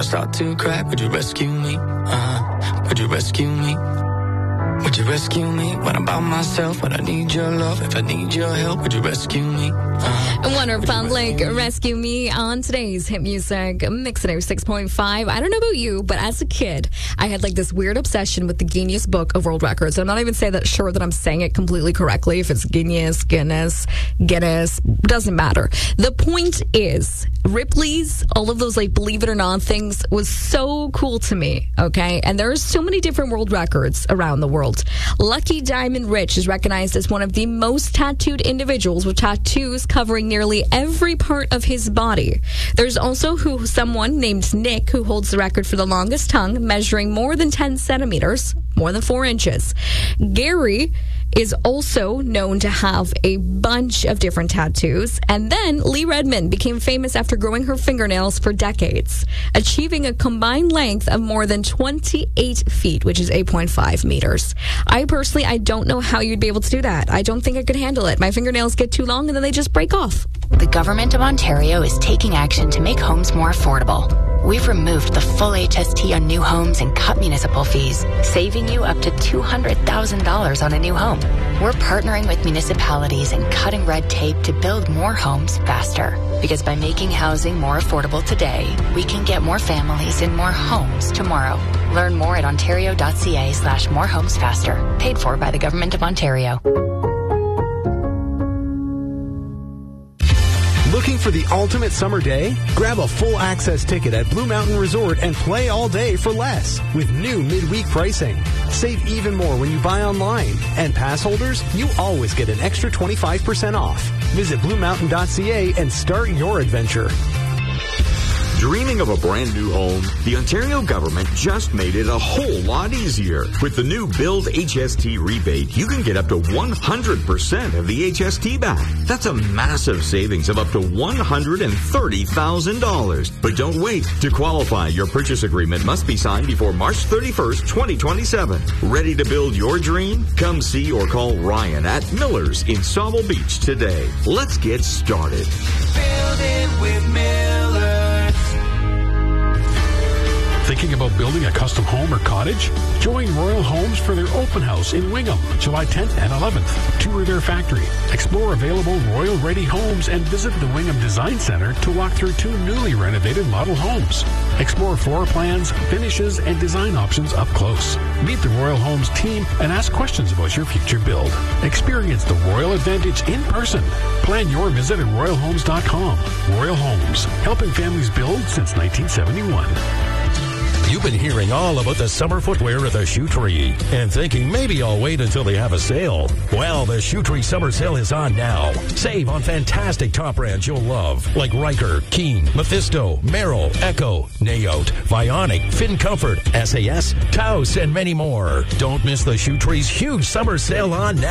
start to cry, would you rescue me? Would you rescue me? Would you rescue me when I'm by myself, when I need your love? If I need your help, would you rescue me? Wonder Public, Rescue Me on today's Hit Music Mix at 6.5. I don't know about you, but as a kid, I had like this weird obsession with the Guinness Book of World Records. I'm not even sure that I'm saying it completely correctly. If it's Guinness, doesn't matter. The point is, Ripley's, all of those like Believe It or Not things was so cool to me, okay? And there are so many different world records around the world. Lucky Diamond Rich is recognized as one of the most tattooed individuals with tattoos covering nearly every part of his body. There's also someone named Nick who holds the record for the longest tongue, measuring more than 10 centimeters, more than 4 inches. Gary is also known to have a bunch of different tattoos. And then Lee Redmond became famous after growing her fingernails for decades, achieving a combined length of more than 28 feet, which is 8.5 meters. I don't know how you'd be able to do that. I don't think I could handle it. My fingernails get too long and then they just break off. The Government of Ontario is taking action to make homes more affordable. We've removed the full HST on new homes and cut municipal fees, saving you up to $200,000 on a new home. We're partnering with municipalities and cutting red tape to build more homes faster. Because by making housing more affordable today, we can get more families in more homes tomorrow. Learn more at ontario.ca/morehomesfaster. Paid for by the Government of Ontario. Looking for the ultimate summer day? Grab a full access ticket at Blue Mountain Resort and play all day for less with new midweek pricing. Save even more when you buy online. And pass holders, you always get an extra 25% off. Visit bluemountain.ca and start your adventure. Dreaming of a brand new home? The Ontario government just made it a whole lot easier. With the new Build HST rebate, you can get up to 100% of the HST back. That's a massive savings of up to $130,000. But don't wait. To qualify, your purchase agreement must be signed before March 31st, 2027. Ready to build your dream? Come see or call Ryan at Miller's in Sauble Beach today. Let's get started. Build it with Miller. Thinking about building a custom home or cottage? Join Royal Homes for their open house in Wingham, July 10th and 11th. Tour their factory, explore available Royal Ready homes, and visit the Wingham Design Center to walk through 2 newly renovated model homes. Explore floor plans, finishes, and design options up close. Meet the Royal Homes team and ask questions about your future build. Experience the Royal Advantage in person. Plan your visit at royalhomes.com. Royal Homes, helping families build since 1971. You've been hearing all about the summer footwear at the Shoe Tree and thinking maybe I'll wait until they have a sale. Well, the Shoe Tree summer sale is on now. Save on fantastic top brands you'll love like Riker, Keen, Mephisto, Merrill, Echo, Nayote, Vionic, Fin Comfort, SAS, Taos, and many more. Don't miss the Shoe Tree's huge summer sale on now.